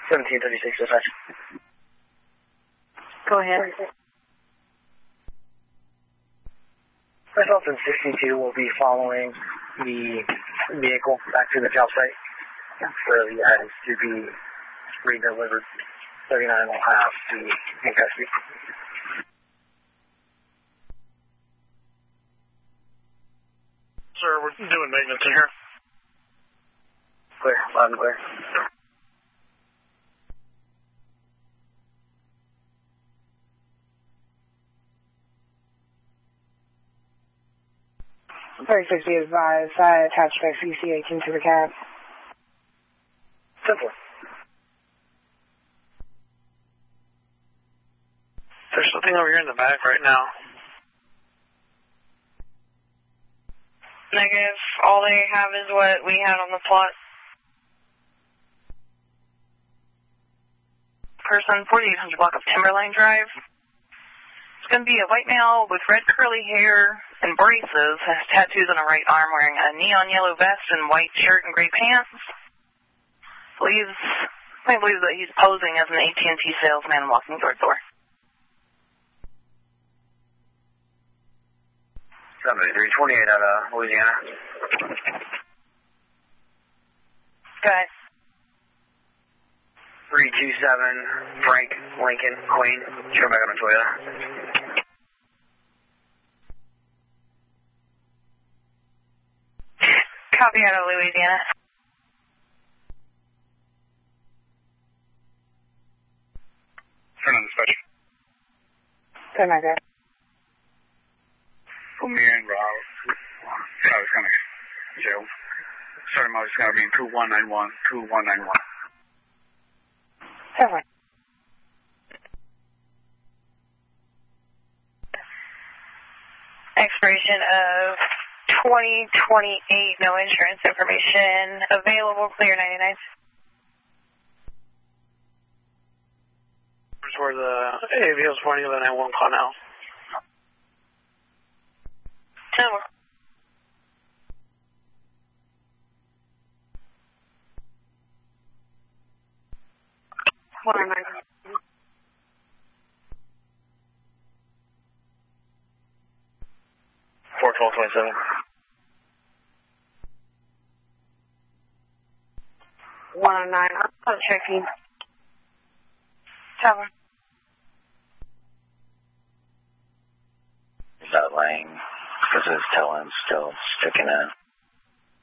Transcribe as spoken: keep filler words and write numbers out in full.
seventeen thirty-six, dispatch. Go ahead. Myself and sixty-two will be following the vehicle back to the job site where the items to be redelivered. thirty-nine will have the in custody. Sir, we're doing maintenance in here. Clear, loud and clear. thirty-six be advised, I attached my C C eighteen to the cab. Simple. There's something over here in the back right now. Negative. All they have is what we had on the plot. Person, forty-eight hundred block of Timberline Drive. It's going to be a white male with red curly hair and braces, has tattoos on the right arm, wearing a neon yellow vest and white shirt and gray pants. Believes, I believe that he's posing as an A T and T salesman walking door to door. seventy-three twenty-eight out of Louisiana. Go ahead. three two seven, Frank Lincoln, Queen. Show back on a Toyota. Copy out of Louisiana. Turn on dispatch. Good night, guys. Put me in, Rob. I was going to jail. Starting out, it's going to be in two one nine one, two one nine one. Seven. Expiration of twenty twenty-eight, no insurance information available, clear ninety-nine. Here's where the A V is pointing to the nine one call now. Number. Hold on, nine. four twelve twenty-seven. one oh nine, I'm checking. Tower. Is that laying? Because his tail end's still sticking in.